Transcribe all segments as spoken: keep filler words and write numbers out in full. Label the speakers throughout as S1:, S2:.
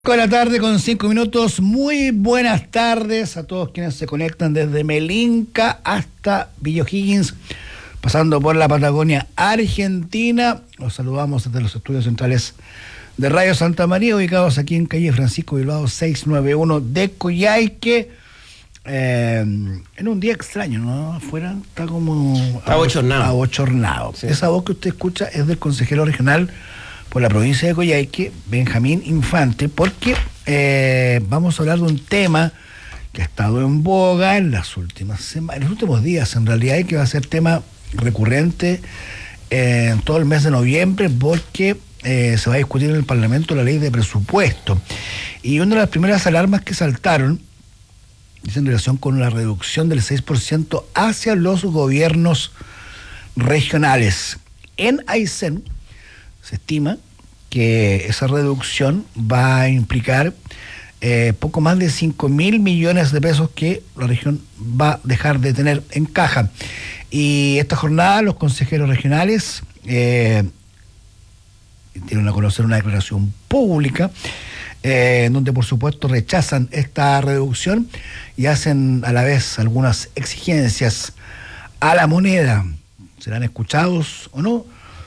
S1: Con la tarde con cinco minutos, muy buenas tardes a todos quienes se conectan desde Melinca hasta Villa O'Higgins, pasando por la Patagonia Argentina. Los saludamos desde los estudios centrales de Radio Santa María, ubicados aquí en calle Francisco Bilbao seiscientos noventa y uno de Coyhaique, eh, en un día extraño, ¿no? Afuera está como
S2: está abochornado.
S1: abochornado. Sí. Esa voz que usted escucha es del consejero regional por la provincia de Coyhaique, Benjamín Infante, porque eh, vamos a hablar de un tema que ha estado en boga en las últimas semanas, en los últimos días, en realidad, y que va a ser tema recurrente eh, en todo el mes de noviembre, porque eh, se va a discutir en el Parlamento la ley de presupuesto. Y una de las primeras alarmas que saltaron es en relación con la reducción del seis por ciento hacia los gobiernos regionales. En Aysén se estima que esa reducción va a implicar eh, poco más de cinco mil millones de pesos que la región va a dejar de tener en caja. Y esta jornada los consejeros regionales eh, dieron a conocer una declaración pública eh, en donde por supuesto rechazan esta reducción y hacen a la vez algunas exigencias a la moneda. ¿Serán escuchados o no?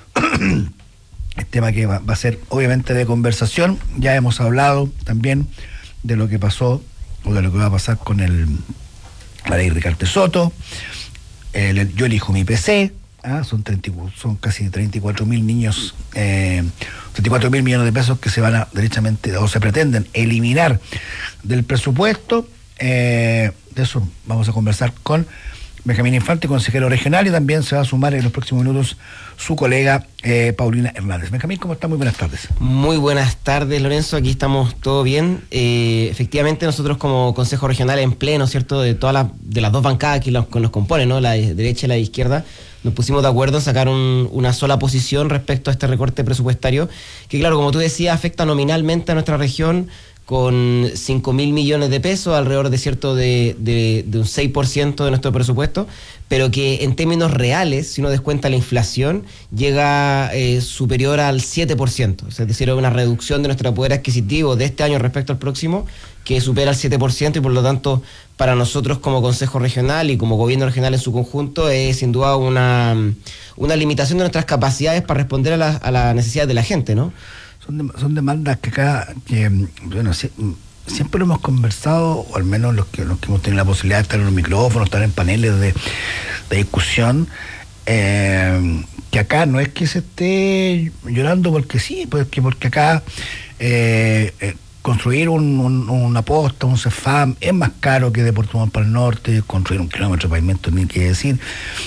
S1: El tema que va, va a ser obviamente de conversación. Ya hemos hablado también de lo que pasó o de lo que va a pasar con el la ley Ricardo Soto, el, el Yo Elijo Mi P C, ¿ah? son, treinta, son casi treinta y cuatro mil niños, eh, treinta y cuatro mil millones de pesos que se van a derechamente o se pretenden eliminar del presupuesto. Eh, de eso vamos a conversar con Benjamín Infante, consejero regional, y también se va a sumar en los próximos minutos su colega eh, Paulina Hernández. Benjamín, ¿cómo está? Muy buenas tardes.
S2: Muy buenas tardes, Lorenzo, aquí estamos todo bien. Eh, efectivamente, nosotros como Consejo Regional en pleno, ¿cierto?, de todas las, de las dos bancadas que los, nos componen, ¿no?, la de derecha y la de izquierda, nos pusimos de acuerdo en sacar un, una sola posición respecto a este recorte presupuestario, que claro, como tú decías, afecta nominalmente a nuestra región con cinco mil millones de pesos, alrededor de cierto de, de, de un seis por ciento de nuestro presupuesto, pero que en términos reales, si uno descuenta la inflación, llega eh, superior al siete por ciento, es decir, una reducción de nuestro poder adquisitivo de este año respecto al próximo, que supera el siete por ciento, y por lo tanto, para nosotros como Consejo Regional y como Gobierno Regional en su conjunto, es sin duda una, una limitación de nuestras capacidades para responder a la, a la necesidad de la gente, ¿no?
S1: Son, de, son demandas que acá, que, bueno, si, siempre lo hemos conversado, o al menos los que, los que hemos tenido la posibilidad de estar en los micrófonos, estar en paneles de, de discusión, eh, que acá no es que se esté llorando porque sí, porque, porque acá eh, eh, construir un, un, una posta, un CEFAM, es más caro que de Puerto Montt para el norte, construir un kilómetro de pavimento, ni qué decir.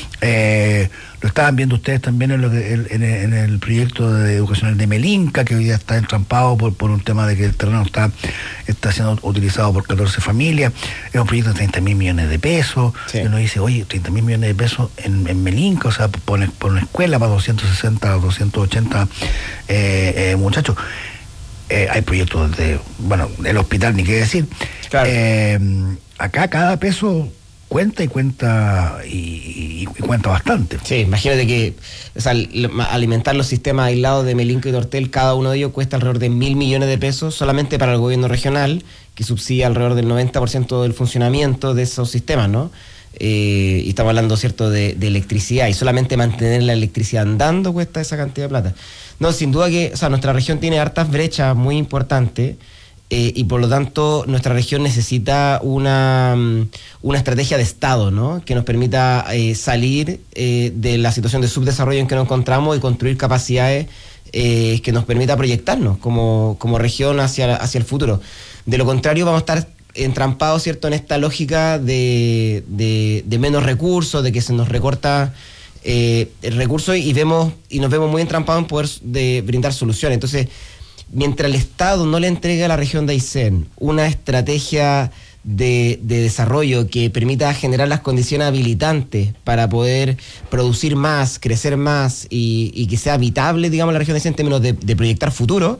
S1: Eh, lo estaban viendo ustedes también en, lo que, en, en el proyecto de educacional de Melinca, que hoy día está entrampado por, por un tema de que el terreno está, está siendo utilizado por catorce familias. Es un proyecto de treinta mil millones de pesos. Sí. Y uno dice, oye, treinta mil millones de pesos en, en Melinca, o sea, por, por una escuela para doscientos sesenta o doscientos ochenta eh, eh, muchachos. Eh, hay proyectos de, bueno, el hospital, ni qué decir. Claro. Eh, acá cada peso cuenta y cuenta y, y, y cuenta bastante.
S2: Sí, imagínate que, o sea, alimentar los sistemas aislados de Melinca y Tortel, cada uno de ellos cuesta alrededor de mil millones de pesos solamente para el gobierno regional, que subsidia alrededor del noventa por ciento del funcionamiento de esos sistemas, ¿no? Eh, y estamos hablando, ¿cierto?, de, de electricidad, y solamente mantener la electricidad andando cuesta esa cantidad de plata. No, sin duda que, o sea, nuestra región tiene hartas brechas muy importantes, eh, y por lo tanto nuestra región necesita una, una estrategia de Estado, ¿no?, que nos permita eh, salir eh, de la situación de subdesarrollo en que nos encontramos y construir capacidades eh, que nos permita proyectarnos como, como región hacia, hacia el futuro. De lo contrario, vamos a estar entrampados, ¿cierto?, en esta lógica de, de, de menos recursos, de que se nos recorta eh, el recurso, y vemos y nos vemos muy entrampados en poder de brindar soluciones. Entonces, mientras el Estado no le entregue a la región de Aysén una estrategia de, de desarrollo que permita generar las condiciones habilitantes para poder producir más, crecer más y, y que sea habitable, digamos, la región de Aysén en términos de, de proyectar futuro,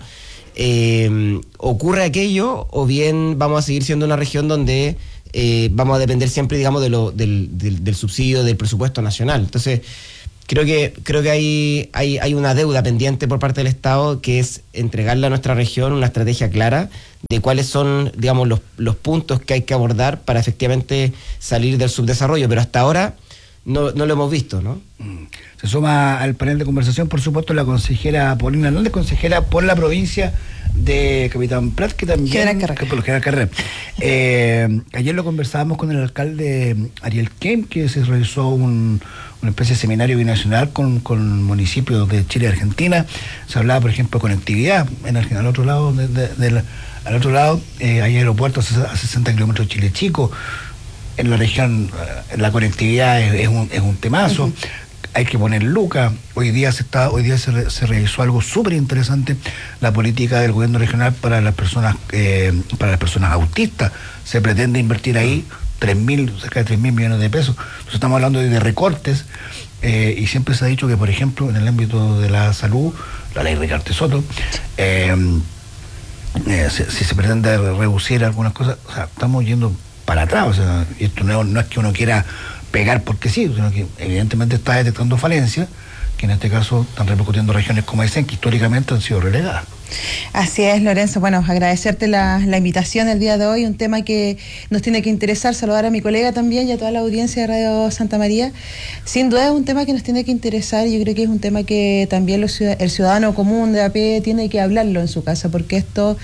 S2: eh, ocurre aquello, o bien vamos a seguir siendo una región donde eh, vamos a depender siempre, digamos, de lo, del, del, del subsidio del presupuesto nacional. Entonces, Creo que creo que hay, hay hay una deuda pendiente por parte del Estado, que es entregarle a nuestra región una estrategia clara de cuáles son, digamos, los, los puntos que hay que abordar para efectivamente salir del subdesarrollo, pero hasta ahora no, no lo hemos visto, ¿no?
S1: Se suma al panel de conversación, por supuesto, la consejera Paulina Hernández, consejera por la provincia de Capitán Prat, que también...
S3: General Carrera.
S1: Que por lo General Carrera. Eh, ayer lo conversábamos con el alcalde Ariel Kem, que se realizó un, una especie de seminario binacional con, con municipios de Chile y Argentina. Se hablaba, por ejemplo, de conectividad. En el, al otro lado, de, de, de la, al otro lado eh, hay aeropuertos a sesenta kilómetros de Chile Chico. En la región eh, la conectividad es, es, un, es un temazo. Uh-huh. Hay que poner lucas. Hoy día se está, hoy día se, re, se realizó algo súper interesante, la política del gobierno regional para las personas, eh, para las personas autistas. Se pretende invertir ahí tres mil, cerca de tres mil millones de pesos. Entonces estamos hablando de, de recortes, eh, y siempre se ha dicho que, por ejemplo, en el ámbito de la salud, la ley Ricardo Soto, eh, eh, si, si se pretende reducir algunas cosas, o sea, estamos yendo para atrás. O sea, esto no, no es que uno quiera pegar porque sí, sino que evidentemente está detectando falencias que en este caso están repercutiendo regiones como Aysén, que históricamente han sido relegadas.
S3: Así es, Lorenzo. Bueno, agradecerte la, la invitación el día de hoy, un tema que nos tiene que interesar, saludar a mi colega también y a toda la audiencia de Radio Santa María. Sin duda es un tema que nos tiene que interesar, y yo creo que es un tema que también los, el ciudadano común de a pie tiene que hablarlo en su casa, porque esto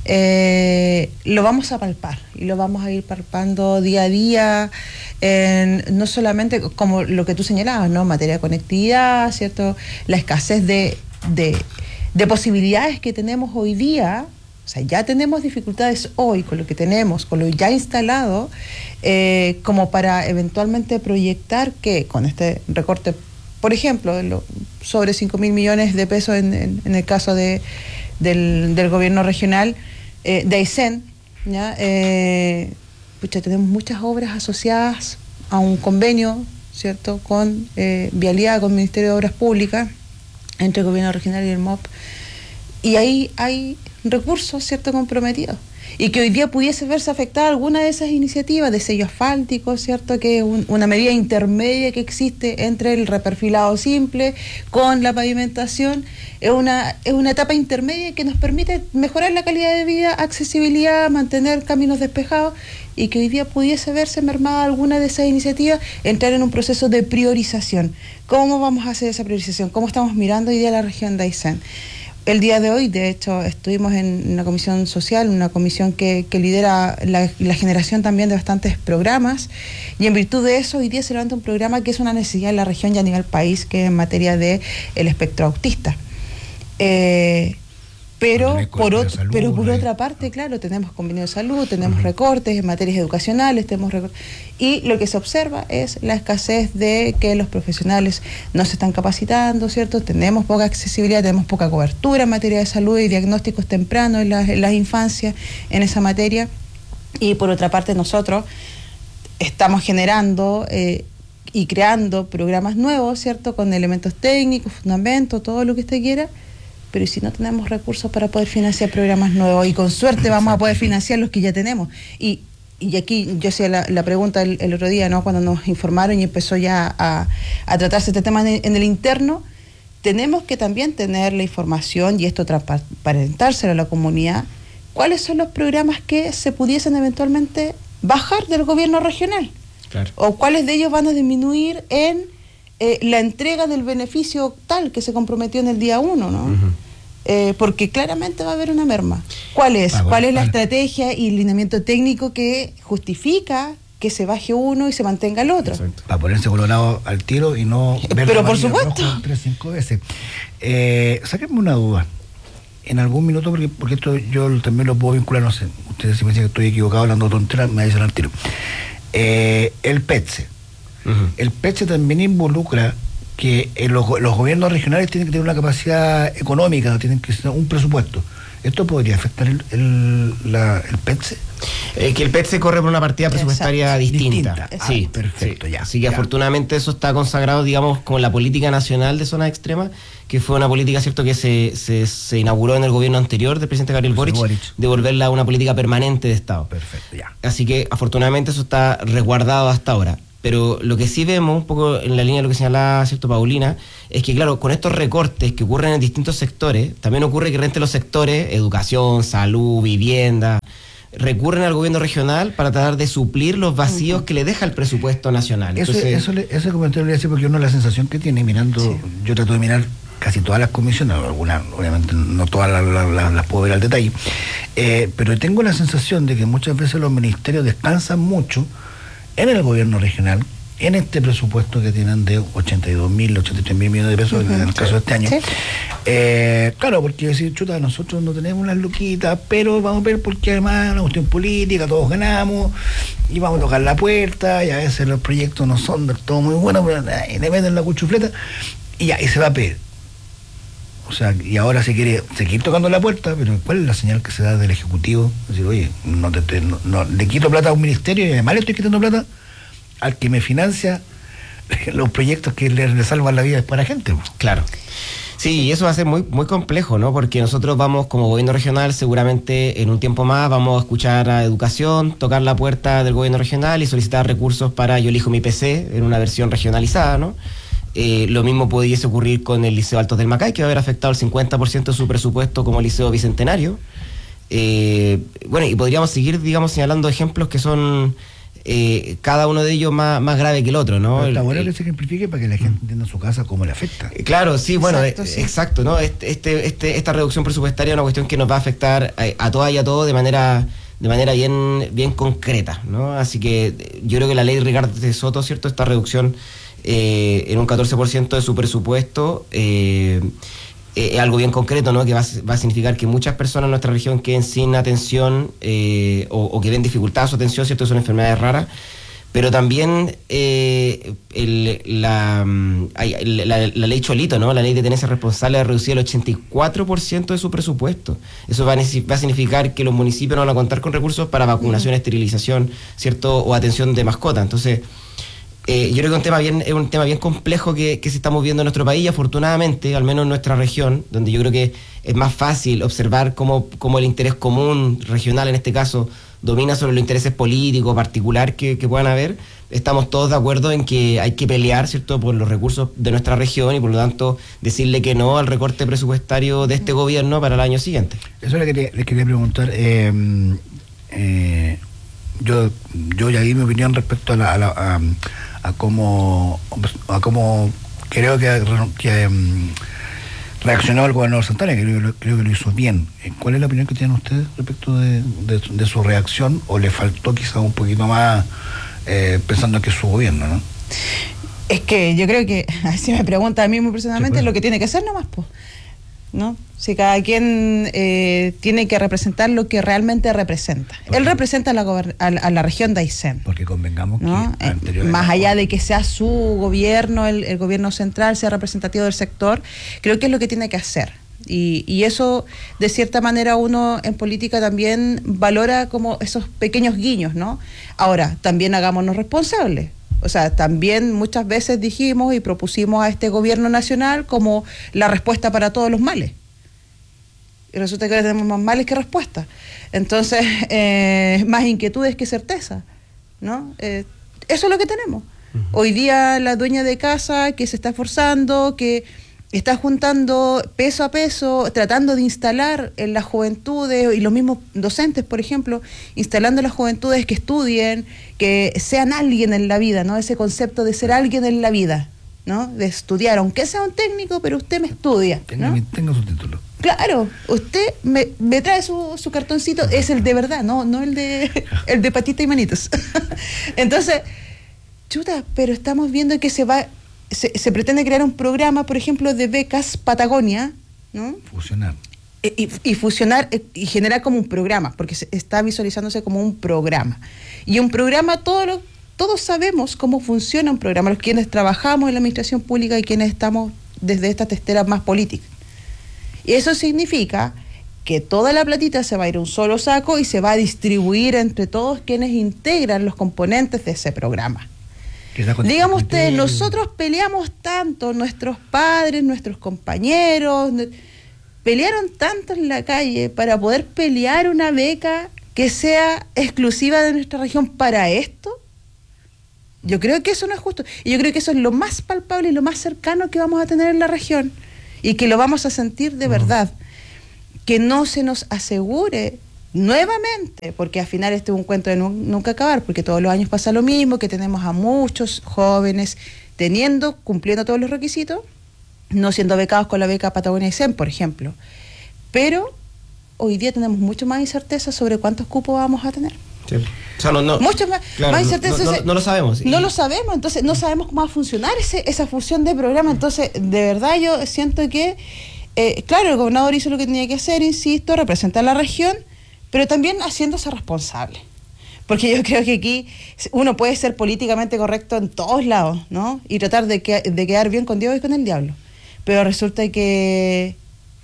S3: eh, lo vamos a palpar y lo vamos a ir palpando día a día, en, no solamente como lo que tú señalabas, ¿no? En materia de conectividad, ¿cierto? La escasez de... de de posibilidades que tenemos hoy día. O sea, ya tenemos dificultades hoy con lo que tenemos, con lo ya instalado, eh, como para eventualmente proyectar que con este recorte, por ejemplo, de lo, sobre cinco mil millones de pesos en, en, en el caso de, del, del gobierno regional eh, de Aysén, ¿ya? Eh, pucha, tenemos muchas obras asociadas a un convenio, ¿cierto?, con eh, Vialidad, con el Ministerio de Obras Públicas, entre el gobierno regional y el M O P, y ahí hay recursos, ¿cierto?, comprometidos, y que hoy día pudiese verse afectada alguna de esas iniciativas de sello asfáltico, ¿cierto?, que es un, una medida intermedia que existe entre el reperfilado simple con la pavimentación. Es una, es una etapa intermedia que nos permite mejorar la calidad de vida, accesibilidad, mantener caminos despejados, y que hoy día pudiese verse mermada alguna de esas iniciativas, entrar en un proceso de priorización. ¿Cómo vamos a hacer esa priorización? ¿Cómo estamos mirando hoy día la región de Aysén? El día de hoy, de hecho, estuvimos en una comisión social, una comisión que, que lidera la, la generación también de bastantes programas, y en virtud de eso, hoy día se levanta un programa que es una necesidad en la región y a nivel país, que es en materia del espectro autista. Eh, Pero por, otro, salud, pero por otra parte, claro, tenemos convenio de salud, tenemos uh-huh. recortes en materias educacionales, tenemos recortes, y lo que se observa es la escasez de que los profesionales no se están capacitando, ¿cierto? Tenemos poca accesibilidad, tenemos poca cobertura en materia de salud y diagnósticos tempranos en las, en las infancias en esa materia. Y por otra parte, nosotros estamos generando eh, y creando programas nuevos, ¿cierto?, con elementos técnicos, fundamentos, todo lo que usted quiera. Pero si no tenemos recursos para poder financiar programas nuevos, y con suerte vamos a poder financiar los que ya tenemos. Y, y aquí yo hacía la, la pregunta el, el otro día, ¿no?, cuando nos informaron y empezó ya a, a tratarse este tema en, en el interno, tenemos que también tener la información, y esto transparentárselo a la comunidad, cuáles son los programas que se pudiesen eventualmente bajar del gobierno regional. Claro. O cuáles de ellos van a disminuir en Eh, la entrega del beneficio tal que se comprometió en el día uno, ¿no? Uh-huh. Eh, porque claramente va a haber una merma. ¿Cuál es? Ah, bueno, ¿Cuál es la vale. estrategia y el lineamiento técnico que justifica que se baje uno y se mantenga el otro?
S1: Exacto. Para ponerse colorado al tiro y no ver
S3: Pero por supuesto.
S1: Rojo tres, cinco veces. Eh, sáquenme una duda. En algún minuto, porque, porque esto yo también lo puedo vincular, no sé, ustedes si me dicen que estoy equivocado hablando tonteras, me dicen al tiro. Eh, el PETSE. Uh-huh. El PETSE también involucra que eh, los, los gobiernos regionales tienen que tener una capacidad económica, tienen que tener un presupuesto. ¿Esto podría afectar el, el, la, el PETSE?
S2: Eh, que el PETSE corre por una partida presupuestaria distinta.
S1: distinta.
S2: Sí,
S1: ah, perfecto,
S2: sí.
S1: ya.
S2: Así que
S1: ya.
S2: afortunadamente eso está consagrado, digamos, con la política nacional de zonas extremas, que fue una política, cierto, que se, se, se inauguró en el gobierno anterior del presidente Gabriel Boric, Boric, de volverla a una política permanente de Estado.
S1: Perfecto, ya.
S2: Así que afortunadamente eso está resguardado hasta ahora. Pero lo que sí vemos, un poco en la línea de lo que señalaba, ¿cierto, Paulina? Es que, claro, con estos recortes que ocurren en distintos sectores, también ocurre que entre los sectores, educación, salud, vivienda, recurren al gobierno regional para tratar de suplir los vacíos uh-huh. que le deja el presupuesto nacional.
S1: Entonces, eso, eso, ese comentario le voy a decir porque uno la sensación que tiene mirando, sí. yo trato de mirar casi todas las comisiones, algunas, obviamente no todas las, las, las, las puedo ver al detalle, eh, pero tengo la sensación de que muchas veces los ministerios descansan mucho en el gobierno regional, en este presupuesto que tienen de ochenta y dos mil, ochenta y tres mil millones de pesos uh-huh. en el caso de este año. ¿Sí? Eh, claro, porque decir, chuta, nosotros no tenemos unas luquitas, pero vamos a ver porque además es una cuestión política, todos ganamos, y vamos a tocar la puerta, y a veces los proyectos no son del todo muy buenos, pero y le meten la cuchufleta, y ya, y se va a pedir. O sea, y ahora se quiere seguir tocando la puerta, pero ¿cuál es la señal que se da del Ejecutivo? Es decir, oye, no, te, te, no, no le quito plata a un ministerio y además le estoy quitando plata al que me financia los proyectos que le, le salvan la vida después a la gente.
S2: Claro. Sí, y eso va a ser muy, muy complejo, ¿no? Porque nosotros vamos, como gobierno regional, seguramente en un tiempo más vamos a escuchar a educación, tocar la puerta del gobierno regional y solicitar recursos para Yo Elijo Mi P C en una versión regionalizada, ¿no? Eh, lo mismo pudiese ocurrir con el Liceo Altos del Macay, que va a haber afectado el cincuenta por ciento de su presupuesto como Liceo Bicentenario. Eh, bueno, y podríamos seguir, digamos, señalando ejemplos que son eh, cada uno de ellos más, más grave que el otro, ¿no? Pero
S1: está bueno que se ejemplifique para que la gente entienda en su casa cómo le afecta.
S2: Eh, claro, sí, bueno, exacto, eh,
S3: sí.
S2: exacto, ¿no? Este, este, este, esta reducción presupuestaria es una cuestión que nos va a afectar a, a todas y a todos de manera de manera bien, bien concreta, ¿no? Así que yo creo que la ley Ricardo de Soto, ¿cierto? Esta reducción eh, en un catorce por ciento de su presupuesto eh, es algo bien concreto, ¿no? Que va, va a significar que muchas personas en nuestra región queden sin atención eh, o, o que ven dificultada su atención, ¿cierto? Son enfermedades raras. Pero también eh, el, la, la, la ley Cholito, ¿no? La ley de tenencia responsable ha reducido el ochenta y cuatro por ciento de su presupuesto. Eso va a, va a significar que los municipios no van a contar con recursos para vacunación, uh-huh. esterilización, ¿cierto? O atención de mascotas. Entonces, eh, yo creo que un tema bien, es un tema bien complejo que, que se está moviendo en nuestro país y afortunadamente, al menos en nuestra región, donde yo creo que es más fácil observar cómo, cómo el interés común regional, en este caso, domina sobre los intereses políticos particular que, que puedan haber, estamos todos de acuerdo en que hay que pelear, ¿cierto?, por los recursos de nuestra región y por lo tanto decirle que no al recorte presupuestario de este gobierno para el año siguiente.
S1: Eso es lo que te, les quería preguntar. Eh, eh, yo, yo ya di mi opinión respecto a, la, a, la, a, a cómo a cómo creo que, que um, reaccionó el gobernador Santana, que creo, creo que lo hizo bien. ¿Cuál es la opinión que tienen ustedes respecto de, de, de su reacción? ¿O le faltó quizás un poquito más eh, pensando que es su gobierno, no?
S3: Es que yo creo que, si me pregunta a mí muy personalmente, sí, pues, lo que tiene que hacer nomás, pues, ¿no? Si cada quien eh, tiene que representar lo que realmente representa. Porque él representa a la, a, a la región de Aysén.
S1: Porque convengamos, ¿no?, que
S3: eh, más allá de que sea su gobierno, el, el gobierno central, sea representativo del sector, creo que es lo que tiene que hacer. Y, y eso, de cierta manera, uno en política también valora como esos pequeños guiños, ¿no? Ahora, también hagámonos responsables. O sea, también muchas veces dijimos y propusimos a este gobierno nacional como la respuesta para todos los males. Y resulta que ahora tenemos más males que respuestas. Entonces, eh, más inquietudes que certeza, ¿no? Eh, eso es lo que tenemos. Uh-huh. Hoy día la dueña de casa que se está esforzando, que está juntando peso a peso, tratando de instalar en las juventudes, y los mismos docentes, por ejemplo, instalando en las juventudes que estudien, que sean alguien en la vida, ¿no? Ese concepto de ser alguien en la vida, ¿no? De estudiar, aunque sea un técnico, pero usted me estudia, ¿no?
S1: Tenga, tenga su título.
S3: Claro, usted me, me trae su, su cartoncito, es el de verdad, no, no el de el de patita y manitos. Entonces, chuta, pero estamos viendo que se va, se, se pretende crear un programa, por ejemplo, de becas Patagonia, ¿no?
S1: Fusionar.
S3: Y, y fusionar y generar como un programa, porque se está visualizándose como un programa. Y un programa, todo lo, todos sabemos cómo funciona un programa, los quienes trabajamos en la administración pública y quienes estamos desde estas testeras más políticas. Y eso significa que toda la platita se va a ir a un solo saco y se va a distribuir entre todos quienes integran los componentes de ese programa. Digamos ustedes, nosotros peleamos tanto, nuestros padres, nuestros compañeros, pelearon tanto en la calle para poder pelear una beca que sea exclusiva de nuestra región para esto. Yo creo que eso no es justo. Y yo creo que eso es lo más palpable y lo más cercano que vamos a tener en la región. Y que lo vamos a sentir de verdad. Que no se nos asegure nuevamente, porque al final este es un cuento de nu- nunca acabar, porque todos los años pasa lo mismo, que tenemos a muchos jóvenes teniendo, cumpliendo todos los requisitos, no siendo becados con la beca Patagonia I C E M, por ejemplo. Pero hoy día tenemos mucho más incerteza sobre cuántos cupos vamos a tener.
S2: Sí. O sea, no, no,
S3: Mucho más,
S2: claro,
S3: más
S2: no,
S3: incerteza.
S2: no, no, no lo sabemos.
S3: No
S2: Y-
S3: lo sabemos, entonces no sabemos cómo va a funcionar ese, esa fusión de programa. Entonces, de verdad yo siento que, eh, claro, el gobernador hizo lo que tenía que hacer, insisto, representar a la región, pero también haciéndose responsable. Porque yo creo que aquí uno puede ser políticamente correcto en todos lados, ¿no? Y tratar de, que, de quedar bien con Dios y con el diablo. Pero resulta que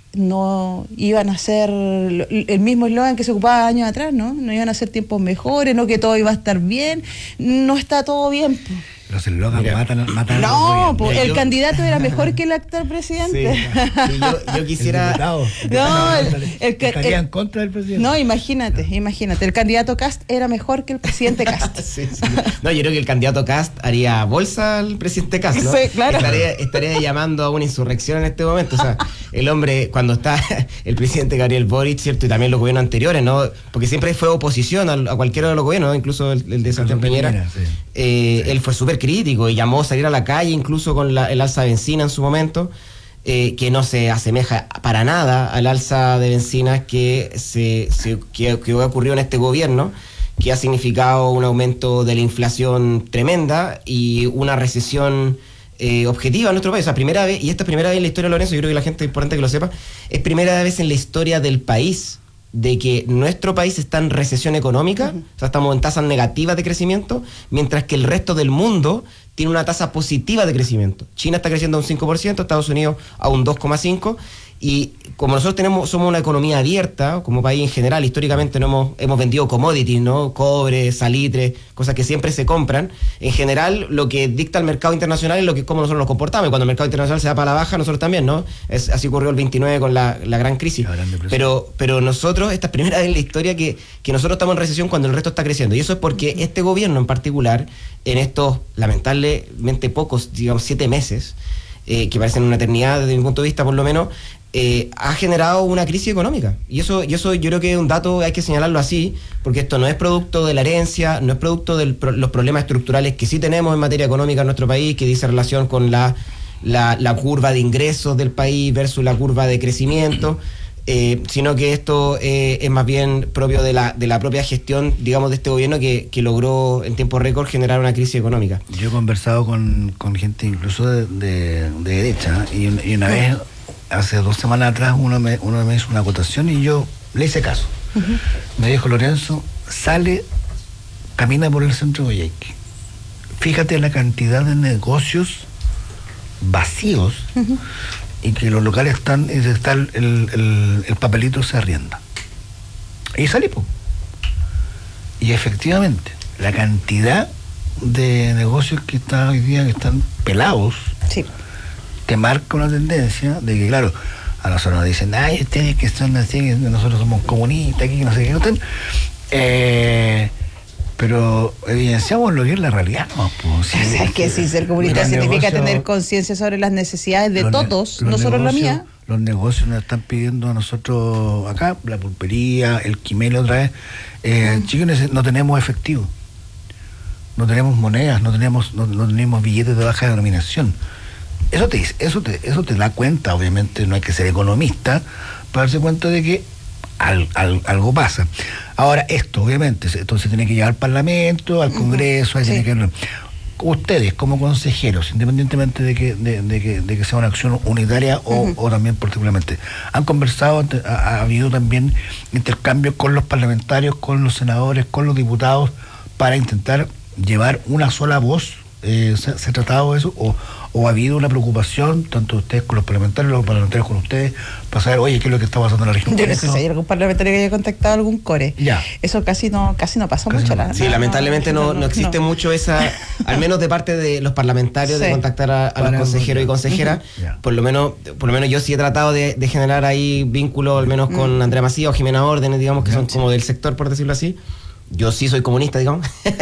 S3: no iban a ser el mismo eslogan que se ocupaba años atrás, ¿no? No iban a ser tiempos mejores, no que todo iba a estar bien, no está todo bien.
S1: Los eslogans
S2: Mira.
S1: matan, matan a
S3: No,
S1: los
S3: pues
S2: Mira,
S3: el
S2: yo-
S3: candidato era mejor que el actual
S2: Sí,
S3: presidente.
S2: sí, yo, yo quisiera...
S1: El
S3: No, el- el que-
S1: estaría
S3: el-
S1: en contra del presidente.
S3: No, imagínate, imagínate, el candidato Cast era mejor que el presidente Cast.
S2: Sí, sí. No, yo creo que el candidato Cast haría bolsa al presidente Cast, ¿no?
S3: Sí, claro.
S2: Estaría, estaría llamando a una insurrección en este momento. O sea, el hombre, cuando está el presidente Gabriel Boric, ¿cierto? Y también los gobiernos anteriores, ¿no? Porque siempre fue oposición a, a cualquiera de los gobiernos, ¿no? Incluso el, el de Sebastián Piñera.
S1: Piñera, sí.
S2: Eh, él fue súper crítico y llamó a salir a la calle, incluso con la, el alza de bencina en su momento. Eh, que no se asemeja para nada al alza de bencinas que, se, se, que, que ha ocurrido en este gobierno, que ha significado un aumento de la inflación tremenda y una recesión eh, objetiva en nuestro país. O sea, primera vez, y esta es primera vez en la historia de Lorenzo, yo creo que la gente es importante que lo sepa, es primera vez en la historia del país de que nuestro país está en recesión económica, uh-huh. O sea, estamos en tasas negativas de crecimiento, mientras que el resto del mundo tiene una tasa positiva de crecimiento. China está creciendo a un cinco por ciento, Estados Unidos a un dos coma cinco por ciento, y como nosotros tenemos, somos una economía abierta, como país en general, históricamente no hemos, hemos vendido commodities, ¿no? Cobre, salitre, cosas que siempre se compran. En general, lo que dicta el mercado internacional es lo que cómo nosotros nos comportamos, y cuando el mercado internacional se da para la baja, nosotros también, ¿no? Es, así ocurrió el veintinueve con la, la gran crisis. La pero, pero nosotros, esta es primera vez en la historia que, que nosotros estamos en recesión cuando el resto está creciendo, y eso es porque este gobierno en particular, en estos lamentablemente pocos, digamos siete meses, eh, que parecen una eternidad desde mi punto de vista por lo menos, eh, ha generado una crisis económica. Y eso, y eso yo creo que es un dato, hay que señalarlo así, porque esto no es producto de la herencia, no es producto de los problemas estructurales que sí tenemos en materia económica en nuestro país, que dice relación con la, la, la curva de ingresos del país versus la curva de crecimiento. Eh, sino que esto eh, es más bien propio de la de la propia gestión, digamos, de este gobierno que, que logró en tiempo récord generar una crisis económica.
S1: Yo he conversado con, con gente incluso de, de, de derecha, y, y una vez, hace dos semanas atrás, uno me, uno me hizo una acotación y yo le hice caso. Uh-huh. Me dijo: Lorenzo, sale, camina por el centro de Coyhaique. Fíjate la cantidad de negocios vacíos, uh-huh, y que los locales están, y está el, el, el papelito se arrienda. Y salí, po. Y efectivamente, la cantidad de negocios que están hoy día, que están pelados,
S3: sí,
S1: te marca una tendencia de que, claro, a nosotros nos dicen: ay, ustedes que son así, que nosotros somos comunistas, aquí, que no sé qué, no están. Eh, pero evidenciamos lo que es la realidad, ¿no? Pues, sí,
S3: o sea, es que si ser comunista significa
S1: negocios,
S3: tener conciencia sobre las necesidades de
S1: los
S3: todos,
S1: ne-
S3: no solo la mía.
S1: Los negocios nos están pidiendo a nosotros acá, la pulpería, el quimel otra vez. Eh, mm. Chicos, no tenemos efectivo, no tenemos monedas, no tenemos, no, no tenemos billetes de baja denominación. Eso te, eso te, eso te da cuenta, obviamente, no hay que ser economista para darse cuenta de que Al, al, algo pasa. Ahora, esto, obviamente, esto se tiene que llevar al Parlamento, al Congreso, uh-huh, sí, que, ustedes como consejeros, independientemente de que, de, de que, de que sea una acción unitaria o, uh-huh, o también particularmente, han conversado, ha, ha habido también intercambios con los parlamentarios, con los senadores, con los diputados, para intentar llevar una sola voz. Eh, ¿se, ¿Se ha tratado eso? ¿O, ¿O ha habido una preocupación, tanto ustedes con los parlamentarios, los parlamentarios con ustedes, para saber, oye, qué es lo que está pasando en la región?
S3: Yo no sé si hay algún parlamentario que haya contactado algún core.
S1: Ya.
S3: Eso casi no casi no pasa
S1: Casi
S3: mucho.
S1: no.
S3: La,
S2: sí,
S3: no,
S2: lamentablemente no, no, no existe
S3: no.
S2: mucho esa, al menos de parte de los parlamentarios, sí, de contactar a, a los consejeros y consejeras. Uh-huh. Yeah. Por lo menos, por lo menos yo sí he tratado de, de generar ahí vínculos, al menos con uh-huh. Andrea Macías o Jimena Órdenes, digamos, que yeah, son sí, como del sector, por decirlo así. Yo sí soy comunista, digamos.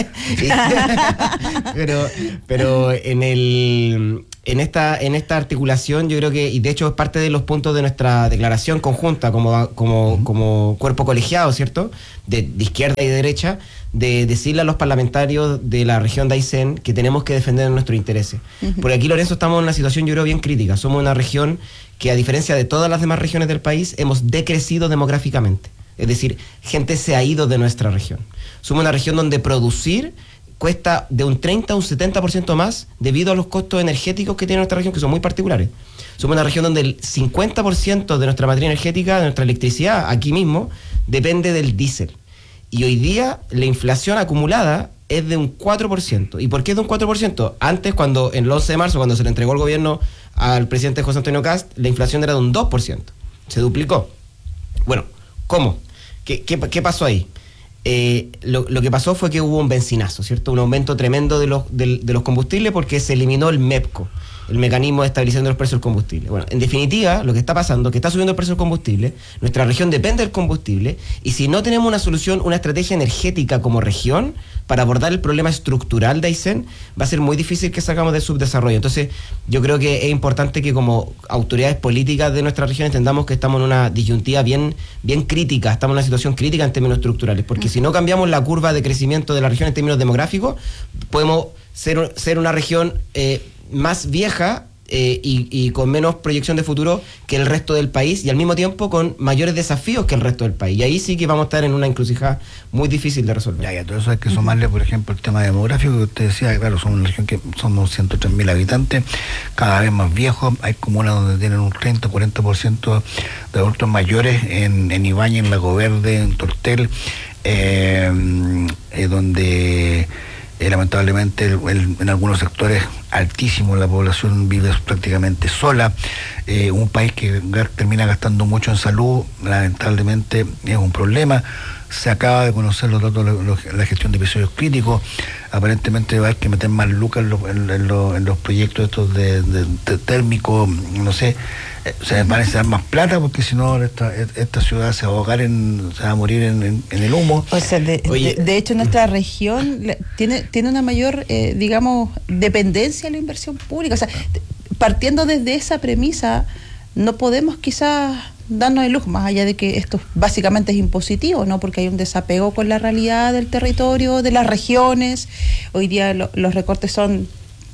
S2: pero, pero en el... En esta, en esta articulación yo creo que, y de hecho es parte de los puntos de nuestra declaración conjunta como, como, como cuerpo colegiado, ¿cierto? De, de izquierda y de derecha, de decirle a los parlamentarios de la región de Aysén que tenemos que defender nuestros intereses. Uh-huh. Porque aquí, Lorenzo, estamos en una situación yo creo bien crítica. Somos una región que, a diferencia de todas las demás regiones del país, hemos decrecido demográficamente. Es decir, gente se ha ido de nuestra región. Somos una región donde producir cuesta de un treinta a un setenta por ciento más debido a los costos energéticos que tiene nuestra región, que son muy particulares. Somos una región donde el cincuenta por ciento de nuestra materia energética, de nuestra electricidad, aquí mismo, depende del diésel. Y hoy día la inflación acumulada es de un cuatro por ciento. ¿Y por qué es de un cuatro por ciento? Antes, cuando en el once de marzo, cuando se le entregó el gobierno al presidente José Antonio Kast, la inflación era de un dos por ciento. Se duplicó. Bueno, ¿cómo? ¿Qué, qué, qué pasó ahí? Eh, lo, lo que pasó fue que hubo un bencinazo, ¿cierto? Un aumento tremendo de los, de, de los combustibles porque se eliminó el MEPCO, el mecanismo de estabilización de los precios del combustible. Bueno, en definitiva, lo que está pasando es que está subiendo el precio del combustible, nuestra región depende del combustible, y si no tenemos una solución, una estrategia energética como región para abordar el problema estructural de Aysén, va a ser muy difícil que salgamos del subdesarrollo. Entonces, yo creo que es importante que como autoridades políticas de nuestra región entendamos que estamos en una disyuntiva bien, bien crítica, estamos en una situación crítica en términos estructurales, porque si no cambiamos la curva de crecimiento de la región en términos demográficos, podemos ser, ser una región eh, más vieja eh, y, y con menos proyección de futuro que el resto del país, y al mismo tiempo con mayores desafíos que el resto del país. Y ahí sí que vamos a estar en una encrucijada muy difícil de resolver.
S1: Ya, ya, todo eso hay que sumarle, por ejemplo, el tema demográfico que usted decía. Claro, somos una región que somos ciento tres mil habitantes, cada vez más viejos. Hay comunas donde tienen un treinta, cuarenta por ciento de adultos mayores, en, en Ibañez, en Lago Verde, en Tortel, eh, eh, donde... Eh, lamentablemente el, el, en algunos sectores altísimos la población vive prácticamente sola. Eh, un país que ga- termina gastando mucho en salud, lamentablemente es un problema. Se acaba de conocer los datos de la gestión de episodios críticos. Aparentemente hay que meter más lucas en los, en, en los, en los proyectos estos de, de, de térmicos, no sé. Se van a necesitar más plata, porque si no esta, esta ciudad se va a ahogar, en, se va a morir en, en, en el humo.
S3: O sea, de, de, de hecho nuestra región tiene, tiene una mayor, eh, digamos, dependencia de la inversión pública. O sea, partiendo desde esa premisa, no podemos quizás darnos el lujo, más allá de que esto básicamente es impositivo, ¿no? Porque hay un desapego con la realidad del territorio, de las regiones. Hoy día lo, los recortes son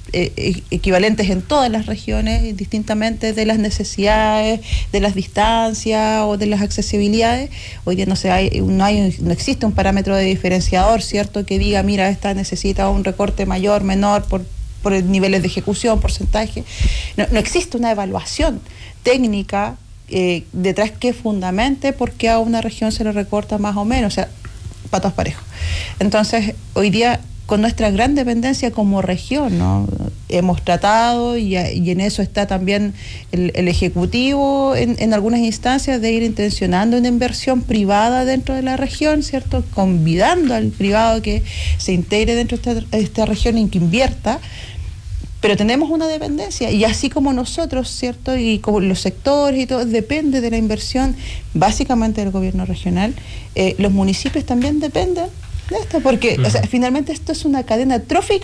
S3: Eh, equivalentes en todas las regiones, distintamente de las necesidades, de las distancias o de las accesibilidades. Hoy día no se hay, no hay, no existe un parámetro de diferenciador, ¿cierto?, que diga, mira, esta necesita un recorte mayor, menor, por, por niveles de ejecución, porcentaje. No, no existe una evaluación técnica eh, detrás que fundamente por qué a una región se le recorta más o menos, o sea, patos parejos. Entonces, hoy día, con nuestra gran dependencia como región, ¿no? Hemos tratado, y, y en eso está también el, el Ejecutivo en, en algunas instancias, de ir intencionando una inversión privada dentro de la región, ¿cierto?, convidando al privado que se integre dentro de esta, esta región y que invierta. Pero tenemos una dependencia, y así como nosotros, ¿cierto?, y como los sectores y todo, depende de la inversión básicamente del gobierno regional, eh, los municipios también dependen de esto, porque uh-huh. o sea, finalmente esto es una cadena trófica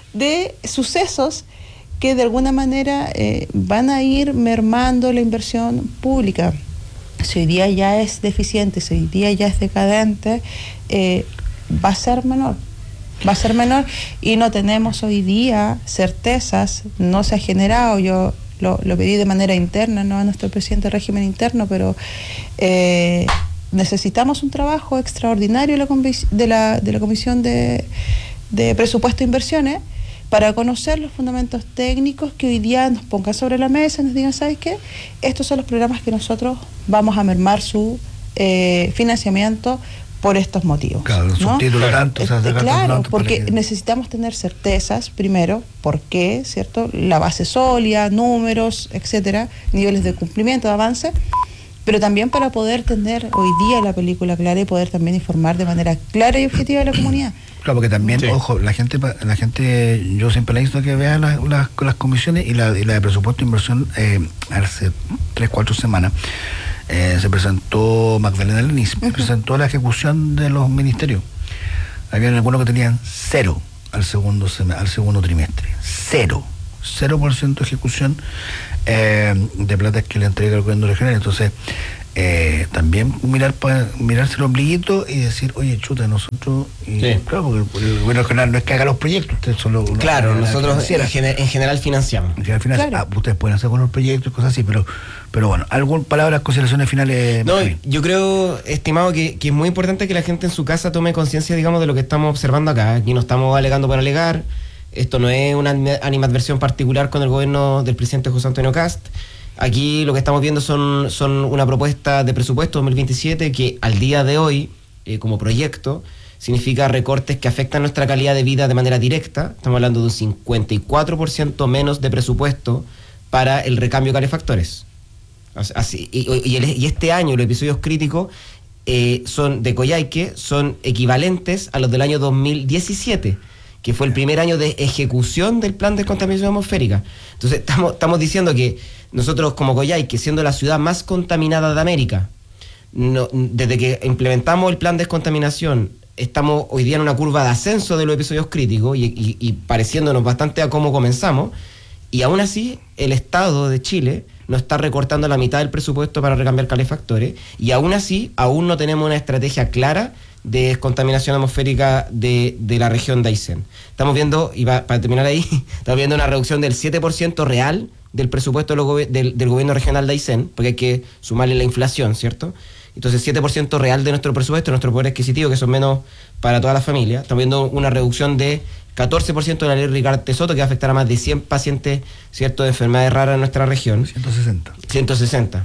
S3: de sucesos que de alguna manera eh, van a ir mermando la inversión pública. Si hoy día ya es deficiente, si hoy día ya es decadente, eh, va a ser menor. Va a ser menor y no tenemos hoy día certezas, no se ha generado, yo lo, lo pedí de manera interna, no a nuestro presidente del régimen interno, pero eh, necesitamos un trabajo extraordinario de la, comis- de la, de la Comisión de, de Presupuesto e Inversiones para conocer los fundamentos técnicos que hoy día nos pongan sobre la mesa y nos digan, ¿sabes qué? Estos son los programas que nosotros vamos a mermar su eh, financiamiento por estos motivos.
S1: Claro, los
S3: ¿no?
S1: subtítulos tanto, o sea,
S3: eh, claro,
S1: tanto
S3: porque
S1: que...
S3: necesitamos tener certezas, primero, por qué, ¿cierto? La base sólida, números, etcétera, niveles de cumplimiento, de avance, pero también para poder tener hoy día la película clara y poder también informar de manera clara y objetiva a la comunidad.
S1: Claro, porque también,
S2: sí.
S1: ojo, la gente, la gente, yo siempre le he visto que vea las, las, las comisiones, y la, y la de presupuesto de inversión eh, hace tres, cuatro semanas eh, se presentó Magdalena Lenis, uh-huh. presentó la ejecución de los ministerios. Habían algunos que tenían cero al segundo sem- al segundo trimestre. Cero. Cero por ciento de ejecución eh, de plata que le entrega el gobierno regional. Entonces, eh, también mirar para mirarse el ombliguito y decir, oye, chuta, nosotros, y,
S2: Sí.
S1: claro, porque el gobierno regional no es que haga los proyectos, ustedes solo una-
S2: Claro,
S1: una
S2: nosotros en,
S1: financiera.
S2: gener- en general financiamos.
S1: Y al final,
S3: Claro.
S1: ah, ustedes pueden hacer con los proyectos y cosas así, pero, pero bueno, algunas palabras, consideraciones finales.
S2: No,
S1: Javi?
S2: yo creo, estimado, que, que es muy importante que la gente en su casa tome conciencia, digamos, de lo que estamos observando acá. Aquí no estamos alegando por alegar. Esto no es una anima- animadversión particular con el gobierno del presidente José Antonio Kast. Aquí lo que estamos viendo son, son una propuesta de presupuesto dos mil veintisiete que al día de hoy, eh, como proyecto, significa recortes que afectan nuestra calidad de vida de manera directa. Estamos hablando de un cincuenta y cuatro por ciento menos de presupuesto para el recambio de calefactores. Así, y, y, el- y este año los episodios críticos eh, son de Coyhaique son equivalentes a los del año dos mil diecisiete, que fue el primer año de ejecución del plan de descontaminación atmosférica. Entonces estamos, estamos diciendo que nosotros como Coyhaique, siendo la ciudad más contaminada de América, no, desde que implementamos el plan de descontaminación, estamos hoy día en una curva de ascenso de los episodios críticos y, y, y pareciéndonos bastante a cómo comenzamos, y aún así el Estado de Chile nos está recortando la mitad del presupuesto para recambiar calefactores, y aún así aún no tenemos una estrategia clara de descontaminación atmosférica de, de la región de Aysén. Estamos viendo, y va, para terminar ahí, estamos viendo una reducción del siete por ciento real del presupuesto de los gobe- del, del gobierno regional de Aysén, porque hay que sumarle la inflación, ¿cierto? Entonces, siete por ciento real de nuestro presupuesto, nuestro poder adquisitivo, que son menos para toda la familia. Estamos viendo una reducción de catorce por ciento de la ley Ricardo Tesoto, que va a afectar a más de cien pacientes, ¿cierto?, de enfermedades raras en nuestra región.
S1: ciento sesenta.
S2: ciento sesenta.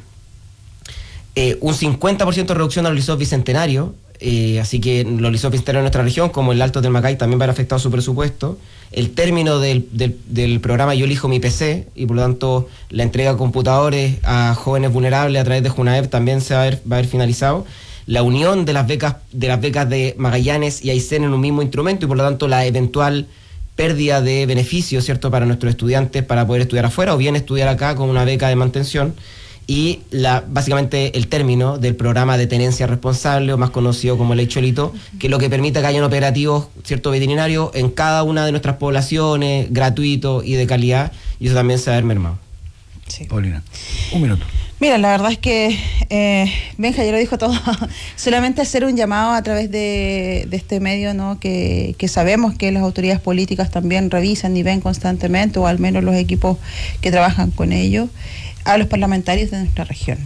S2: Eh, un cincuenta por ciento de reducción a los liceos bicentenarios, eh, así que los liceos bicentenarios de nuestra región, como el Alto del Macay, también van a afectar su presupuesto. El término del, del, del programa Yo elijo mi P C, y por lo tanto la entrega de computadores a jóvenes vulnerables a través de Junaep también se va a ver, va a ver finalizado. La unión de las becas de las becas de Magallanes y Aysén en un mismo instrumento, y por lo tanto la eventual pérdida de beneficios, ¿cierto?, para nuestros estudiantes para poder estudiar afuera o bien estudiar acá con una beca de mantención. Y la, básicamente el término del programa de tenencia responsable, o más conocido como Ley Cholito, que es lo que permite que hayan operativos, cierto, veterinarios en cada una de nuestras poblaciones, gratuito y de calidad, y eso también se va a ver mermado.
S3: Sí.
S1: Paulina, un minuto.
S3: Mira, la verdad es que eh, Benja ya lo dijo todo. Solamente hacer un llamado a través de, de este medio, ¿no? Que, que sabemos que las autoridades políticas también revisan y ven constantemente, o al menos los equipos que trabajan con ellos, a los parlamentarios de nuestra región.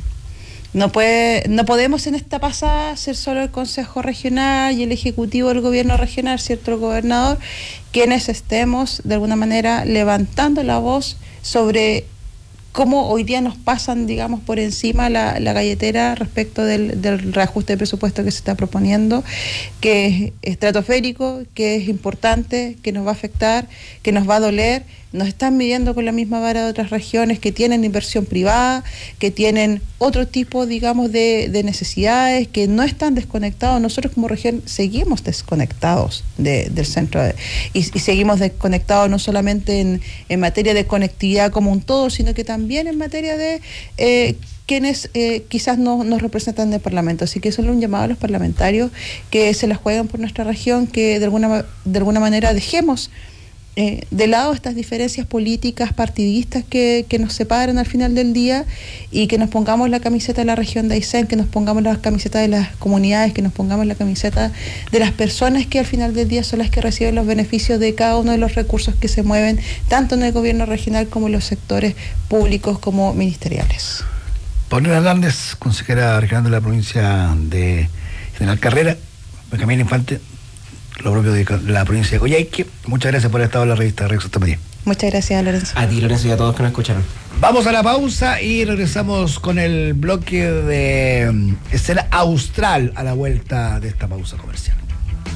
S3: No puede, no podemos en esta pasada ser solo el Consejo Regional y el Ejecutivo del Gobierno Regional, ¿cierto?, el gobernador, quienes estemos de alguna manera levantando la voz sobre cómo hoy día nos pasan, digamos, por encima la, la galletera respecto del, del reajuste de presupuesto que se está proponiendo, que es estratosférico, que es importante, que nos va a afectar, que nos va a doler. Nos están midiendo con la misma vara de otras regiones que tienen inversión privada, que tienen otro tipo, digamos, de, de necesidades, que no están desconectados. Nosotros como región seguimos desconectados de, del centro de, y, y seguimos desconectados no solamente en, en materia de conectividad como un todo, sino que también en materia de eh, quienes eh, quizás no nos representan del Parlamento. Así que solo un llamado a los parlamentarios que se la juegan por nuestra región, que de alguna, de alguna manera dejemos Eh, de lado estas diferencias políticas partidistas que, que nos separan al final del día, y que nos pongamos la camiseta de la región de Aysén, que nos pongamos la camiseta de las comunidades, que nos pongamos la camiseta de las personas que al final del día son las que reciben los beneficios de cada uno de los recursos que se mueven tanto en el gobierno regional como en los sectores públicos como ministeriales.
S1: Paulina Hernández, consejera regional de la provincia de General Carrera. Benjamín Infante, lo propio de la provincia de Coyhaique. Muchas gracias por haber estado en la revista de Red Santa María.
S3: Muchas gracias, Lorenzo.
S2: A ti, Lorenzo, y a todos que nos escucharon.
S1: Vamos a la pausa y regresamos con el bloque de um, escena austral a la vuelta de esta pausa comercial.